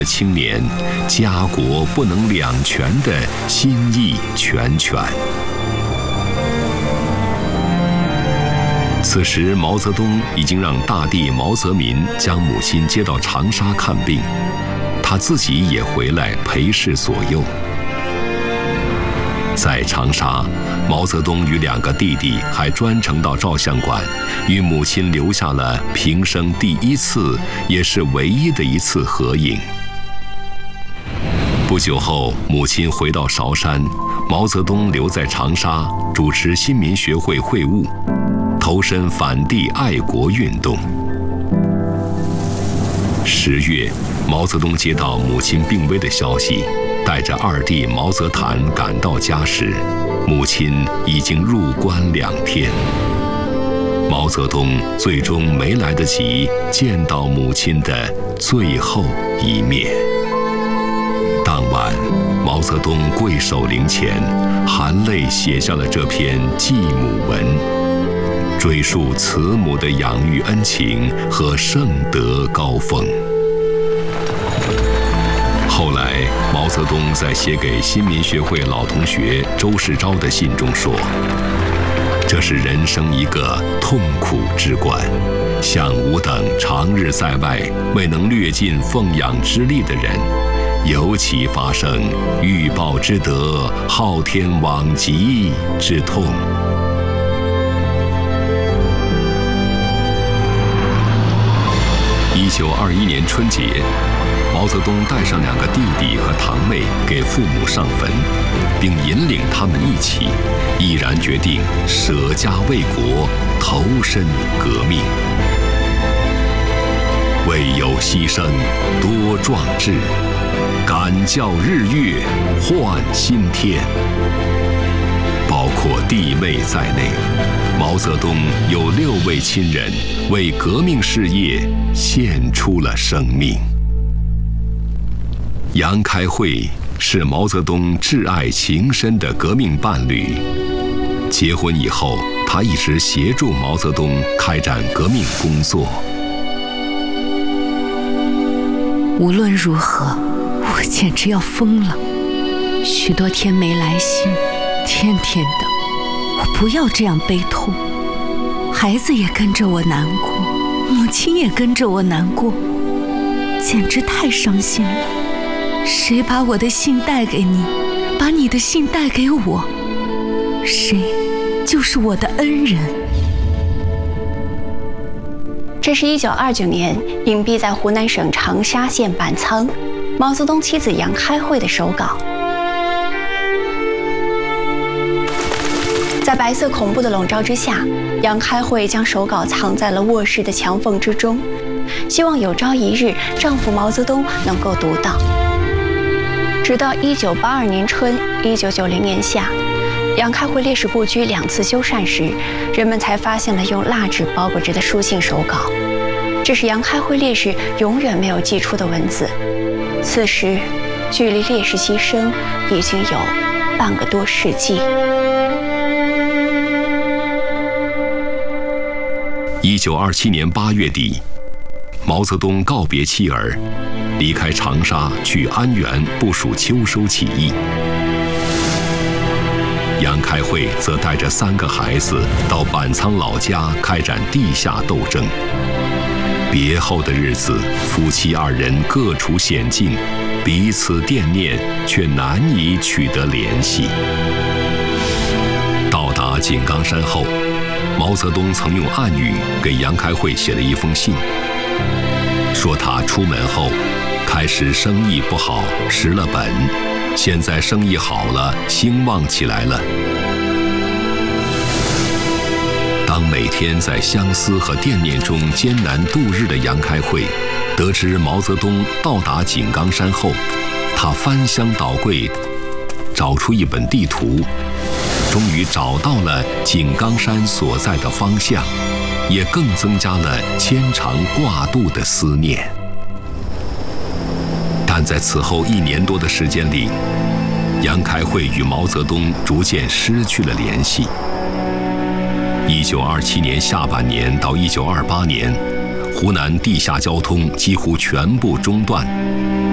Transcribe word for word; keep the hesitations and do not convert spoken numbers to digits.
青年家国不能两全的心意拳拳。此时，毛泽东已经让大弟毛泽民将母亲接到长沙看病，他自己也回来陪侍左右。在长沙，毛泽东与两个弟弟还专程到照相馆，与母亲留下了平生第一次，也是唯一的一次合影。不久后，母亲回到韶山，毛泽东留在长沙主持新民学会会务，投身反帝爱国运动。十月，毛泽东接到母亲病危的消息，带着二弟毛泽谭赶到家时，母亲已经入关两天。毛泽东最终没来得及见到母亲的最后一面。当晚，毛泽东跪守灵前，含泪写下了这篇祭母文，追溯慈母的养育恩情和圣德高峰。后来，毛泽东在写给新民学会老同学周世钊的信中说：“这是人生一个痛苦之关，像吾等长日在外，未能略尽奉养之力的人，尤其发生欲报之德，昊天罔极之痛。”一九二一年春节，毛泽东带上两个弟弟和堂妹给父母上坟，并引领他们一起，毅然决定舍家为国，投身革命。为有牺牲，多壮志，敢教日月换新天。包括弟妹在内，毛泽东有六位亲人为革命事业献出了生命。杨开慧是毛泽东挚爱情深的革命伴侣。结婚以后，他一直协助毛泽东开展革命工作。 无论如何，我简直要疯了。许多天没来信，天天的，我不要这样悲痛。孩子也跟着我难过，母亲也跟着我难过，简直太伤心了。谁把我的信带给你，把你的信带给我，谁就是我的恩人。 这是一九二九年隐蔽在湖南省长沙县板仓，毛泽东妻子杨开慧的手稿。在白色恐怖的笼罩之下，杨开慧将手稿藏在了卧室的墙缝之中，希望有朝一日丈夫毛泽东能够读到。直到一九八二年春、一九九零年夏，杨开慧烈士故居两次修缮时，人们才发现了用蜡纸包裹着的书信手稿。这是杨开慧烈士永远没有寄出的文字。此时，距离烈士牺牲已经有半个多世纪。 一九二七年八月底，毛泽东告别妻儿，离开长沙去安源部署秋收起义。杨开慧则带着三个孩子到板仓老家开展地下斗争。别后的日子，夫妻二人各处险境，彼此惦念，却难以取得联系。到达井冈山后，毛泽东曾用暗语给杨开慧写了一封信，说他出门后开始生意不好，失了本，现在生意好了，兴旺起来了。当每天在相思和惦念中艰难度日的杨开慧得知毛泽东到达井冈山后，他翻箱倒柜找出一本地图，终于找到了井冈山所在的方向，也更增加了牵肠挂肚的思念。但在此后一年多的时间里，杨开慧与毛泽东逐渐失去了联系。一九二七年下半年到一九二八年，湖南地下交通几乎全部中断，